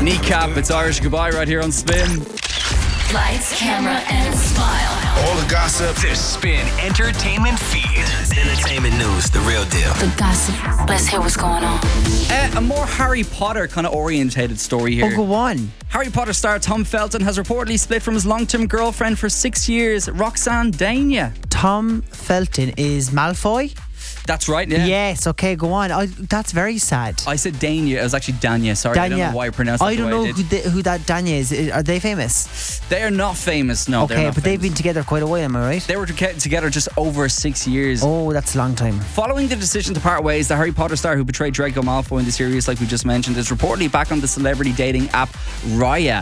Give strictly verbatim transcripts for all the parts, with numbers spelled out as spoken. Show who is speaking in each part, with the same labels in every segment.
Speaker 1: Kneecap, it's Irish Goodbye right here on Spin.
Speaker 2: Lights, camera, and smile.
Speaker 3: All the gossip.
Speaker 4: The Spin Entertainment Feed. Entertainment news, the real deal.
Speaker 2: The gossip. Let's hear what's going on.
Speaker 1: Uh, a more Harry Potter kind of orientated story here.
Speaker 5: Oh, go on.
Speaker 1: Harry Potter star Tom Felton has reportedly split from his long-term girlfriend for six years, Roxanne Dania.
Speaker 5: Tom Felton is Malfoy?
Speaker 1: That's right, yeah.
Speaker 5: Yes, okay, go on. I, that's very sad.
Speaker 1: I said Dania, it was actually Dania. Sorry,
Speaker 5: Dania.
Speaker 1: I don't know why I pronounced it
Speaker 5: I
Speaker 1: the
Speaker 5: don't
Speaker 1: way
Speaker 5: know
Speaker 1: I did.
Speaker 5: who, the, who that Dania is. Are they famous?
Speaker 1: They are not famous, no. they're
Speaker 5: Okay,
Speaker 1: not
Speaker 5: but they've
Speaker 1: famous.
Speaker 5: been together quite a while, am I right?
Speaker 1: They were to- together just over six years.
Speaker 5: Oh, that's a long time.
Speaker 1: Following the decision to part ways, the Harry Potter star who portrayed Draco Malfoy in the series, like we just mentioned, is reportedly back on the celebrity dating app Raya.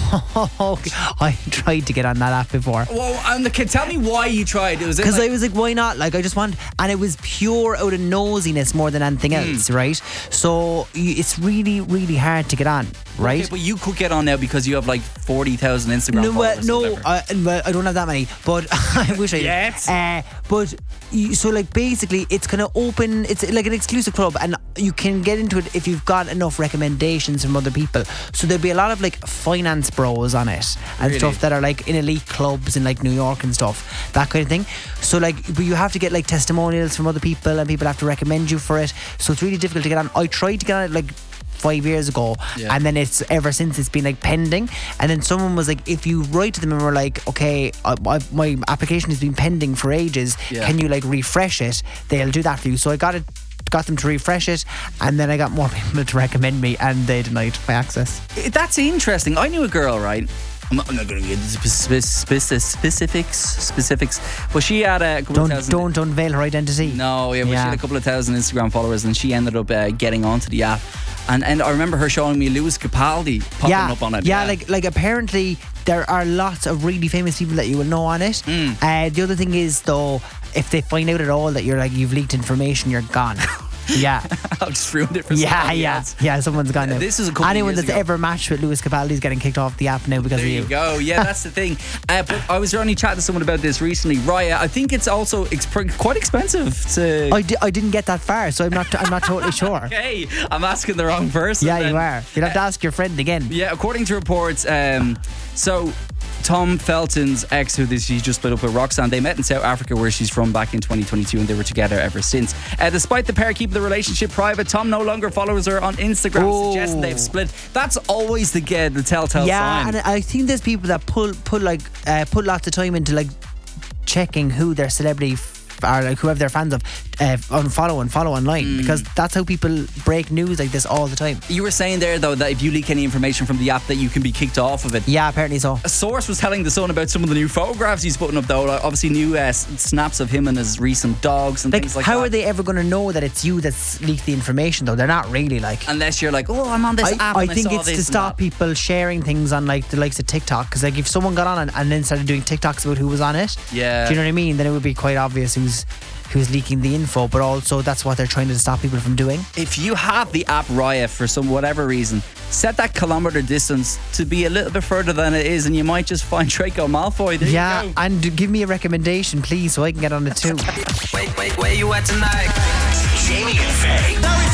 Speaker 5: Oh, I tried to get on that app before.
Speaker 1: Well, and the kid, tell me why you tried. It was
Speaker 5: Because
Speaker 1: like,
Speaker 5: I was like, why not? Like, I just want, and it was pure out of nosiness more than anything
Speaker 1: Hmm.
Speaker 5: else, right? So you, it's really, really hard to get on, right?
Speaker 1: Okay, but you could get on now because you have like forty thousand Instagram
Speaker 5: No, well,
Speaker 1: followers. or
Speaker 5: no,
Speaker 1: whatever.
Speaker 5: I, well, I don't have that many, but I wish I did.
Speaker 1: Yet.
Speaker 5: Uh, but you, so like basically, it's kind of open. It's like an exclusive club, and you can get into it if you've got enough recommendations from other people. So there'll be a lot of like finance bros on it and
Speaker 1: Really?
Speaker 5: stuff that are like in elite clubs in like New York and stuff, that kind of thing. So like, but you have to get like testimonials from other people, and people have to recommend you for it. So it's really difficult to get on. I tried to get on it like five years ago,
Speaker 1: Yeah.
Speaker 5: and then it's ever since it's been like pending. And then someone was like, if you write to them and we're like, okay, I, I, my application has been pending for ages,
Speaker 1: Yeah.
Speaker 5: can you like refresh it? They'll do that for you. So I got it got them to refresh it, and then I got more people to recommend me, and they denied my access.
Speaker 1: That's interesting. I knew a girl, right? I'm not, I'm not going to get into speci- speci- specifics, specifics, but she had a couple
Speaker 5: Don't
Speaker 1: of thousand.
Speaker 5: don't unveil her identity.
Speaker 1: No, yeah, but she
Speaker 5: Yeah.
Speaker 1: had a couple of thousand Instagram followers, and she ended up uh, getting onto the app. And and I remember her showing me Lewis Capaldi popping
Speaker 5: yeah,
Speaker 1: up on it.
Speaker 5: Yeah, like like apparently there are lots of really famous people that you will know on it.
Speaker 1: Mm.
Speaker 5: Uh, the other thing is though, if they find out at all that you're like you've leaked information, you're gone. Yeah,
Speaker 1: I've just ruined it for
Speaker 5: yeah,
Speaker 1: somebody
Speaker 5: yeah,
Speaker 1: else.
Speaker 5: yeah. Someone's gone now.
Speaker 1: This is a couple of
Speaker 5: Anyone
Speaker 1: years
Speaker 5: that's
Speaker 1: ago.
Speaker 5: ever matched with Lewis Capaldi is getting kicked off the app now because
Speaker 1: There
Speaker 5: of you.
Speaker 1: you go. Yeah, that's the thing. Uh, but I was only chatting to someone about this recently. Raya, I think it's also ex- quite expensive to.
Speaker 5: I, di- I didn't get that far, so I'm not I'm not totally sure.
Speaker 1: Okay, I'm asking the wrong person.
Speaker 5: Yeah,
Speaker 1: then.
Speaker 5: you are. You'll have to ask your friend again.
Speaker 1: Yeah, according to reports, um, so Tom Felton's ex, who this, he just split up with Roxanne, they met in South Africa, where she's from, back in twenty twenty-two, and they were together ever since. Uh, despite the pair keeping the relationship private, Tom no longer follows her on Instagram,
Speaker 5: Oh.
Speaker 1: suggesting they've split. That's always the uh, the telltale
Speaker 5: Yeah,
Speaker 1: sign.
Speaker 5: and I think there's people that pull put like uh, put lots of time into like checking who their celebrity f- are, like whoever they're fans of, uh, unfollow and follow online,
Speaker 1: Mm.
Speaker 5: because that's how people break news like this all the time.
Speaker 1: You were saying there, though, that if you leak any information from the app, that you can be kicked off of it.
Speaker 5: Yeah, apparently so.
Speaker 1: A source was telling The Sun about some of the new photographs he's putting up, though. Like, obviously, new uh, s- snaps of him and his recent dogs and
Speaker 5: Like,
Speaker 1: things like
Speaker 5: how
Speaker 1: that.
Speaker 5: are they ever going to know that it's you that's leaked the information? Though they're not really like.
Speaker 1: Unless you're like, oh, I'm on this
Speaker 5: I,
Speaker 1: app.
Speaker 5: I
Speaker 1: and
Speaker 5: think
Speaker 1: saw
Speaker 5: it's
Speaker 1: this
Speaker 5: to
Speaker 1: and
Speaker 5: stop
Speaker 1: that.
Speaker 5: people sharing things on like the likes of TikTok, because like if someone got on and, and then started doing TikToks about who was on it,
Speaker 1: Yeah.
Speaker 5: do you know what I mean? Then it would be quite obvious who's who's leaking the info. But also that's what they're trying to stop people from doing.
Speaker 1: If you have the app Raya for some whatever reason, set that kilometre distance to be a little bit further than it is, and you might just find Draco Malfoy. There
Speaker 5: Yeah,
Speaker 1: you go.
Speaker 5: and give me a recommendation, please, so I can get on it too.
Speaker 4: Wait, wait, where you at tonight? Jamie and Faye.